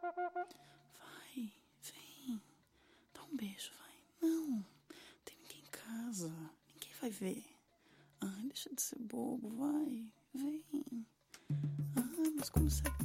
Vai, vem. Dá um beijo, vai. Não, tem ninguém em casa. Ninguém vai ver. Ai, deixa de ser bobo, vai. Vem. Mas como você é